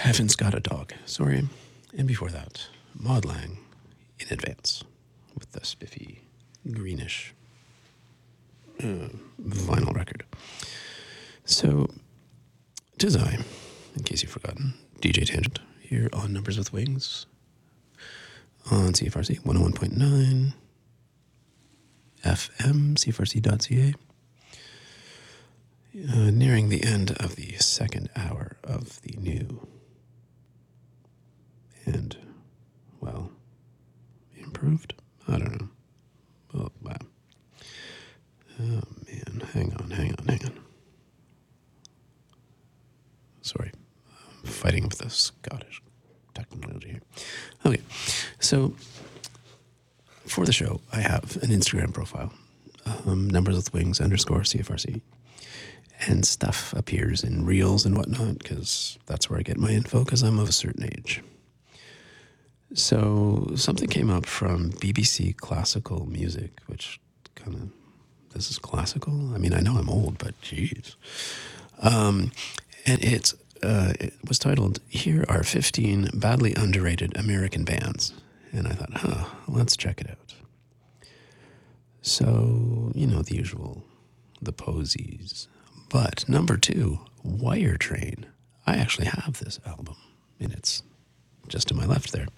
Haven't Got a Dog, sorry. And before that, Maud Lang in Advance with the spiffy, greenish vinyl record. So, tis I, in case you've forgotten, DJ Tangent, here on Numbers with Wings on CFRC 101.9 FM, CFRC.ca. Nearing the end of the second hour of the new and, well, improved? I don't know. Oh, wow. Oh, man. Hang on. Sorry. I'm fighting with the Scottish technology here. Okay. So, for the show, I have an Instagram profile, Numbers with Wings _CFRC. And stuff appears in reels and whatnot, because that's where I get my info, because I'm of a certain age. So something came up from BBC Classical Music, which kind of, this is classical? I mean, I know I'm old, but geez. And it was titled, Here Are 15 Badly Underrated American Bands. And I thought, let's check it out. So, you know, the usual, the Posies. But number 2, Wire Train. I actually have this album, and it's just to my left there.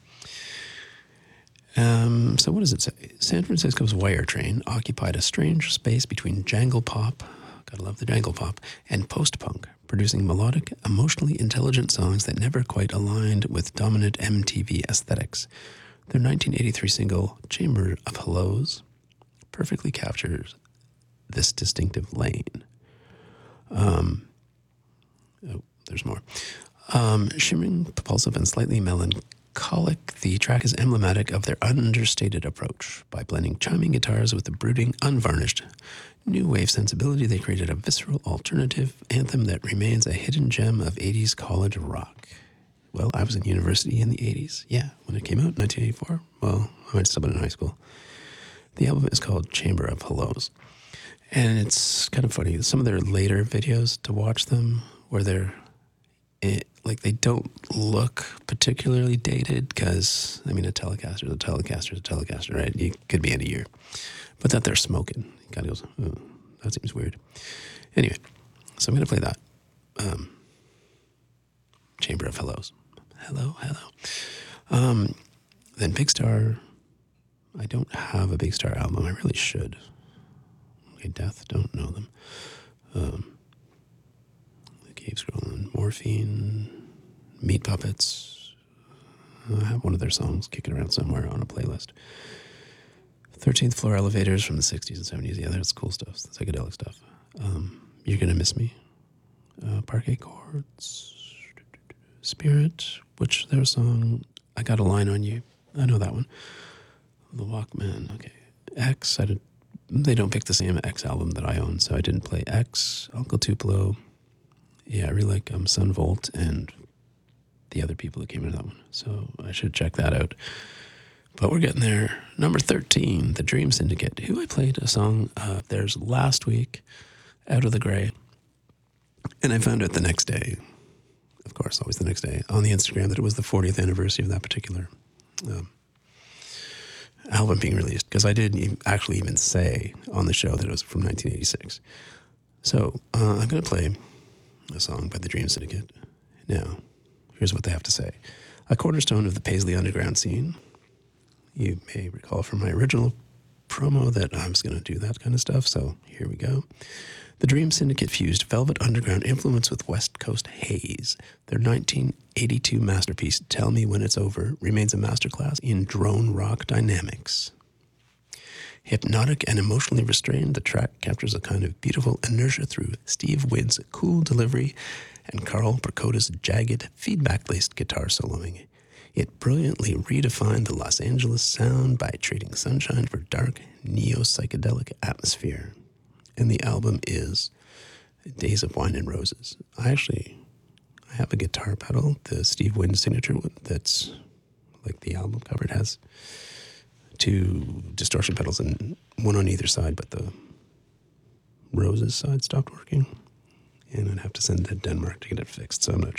So what does it say? San Francisco's Wire Train occupied a strange space between jangle pop, gotta love the jangle pop, and post-punk, producing melodic, emotionally intelligent songs that never quite aligned with dominant MTV aesthetics. Their 1983 single, Chamber of Hellos, perfectly captures this distinctive lane. There's more. Shimmering, propulsive, and slightly melancholic, the track is emblematic of their understated approach. By blending chiming guitars with the brooding, unvarnished new wave sensibility, they created a visceral alternative anthem that remains a hidden gem of 80s college rock. Well, I was in university in the 80s. Yeah, when it came out in 1984. Well, I might have still been in high school. The album is called Chamber of Hellos. And it's kind of funny. Some of their later videos, to watch them, where they're, they don't look particularly dated, because, I mean, a Telecaster is a Telecaster, right? It could be any year. But that they're smoking, it kind of goes, oh, that seems weird. Anyway, so I'm going to play that. Chamber of Hellos. Hello. Then Big Star. I don't have a Big Star album. I really should. Death, don't know them. The Cave Scrolling, Morphine, Meat Puppets. I have one of their songs kicking around somewhere on a playlist. 13th Floor Elevators from the 60s and 70s. Yeah, that's cool stuff. That's psychedelic stuff. You're Gonna Miss Me. Parquet Courts. Spirit, which their song, I Got a Line on You. I know that one. The Walkman. Okay. X, they don't pick the same X album that I own, so I didn't play X. Uncle Tupelo. Yeah, I really like Sun Volt and the other people that came into that one, so I should check that out. But we're getting there. Number 13, The Dream Syndicate, who I played a song of theirs last week, Out of the Grey. And I found out the next day, of course, always the next day, on the Instagram that it was the 40th anniversary of that particular album being released, because I didn't actually even say on the show that it was from 1986. So I'm going to play a song by the Dream Syndicate. Now, here's what they have to say. A cornerstone of the Paisley underground scene. You may recall from my original promo that I was going to do that kind of stuff, so here we go. The Dream Syndicate fused Velvet Underground influence with West Coast haze. Their 1982 masterpiece, Tell Me When It's Over, remains a masterclass in drone rock dynamics. Hypnotic and emotionally restrained, the track captures a kind of beautiful inertia through Steve Wynn's cool delivery and Carl Percoda's jagged, feedback-laced guitar soloing. It brilliantly redefined the Los Angeles sound by trading sunshine for dark, neo-psychedelic atmosphere. And the album is Days of Wine and Roses. I have a guitar pedal, the Steve Wynn signature one, that's like the album cover. It has 2 distortion pedals and one on either side, but the Roses side stopped working. And I'd have to send it to Denmark to get it fixed, so I'm not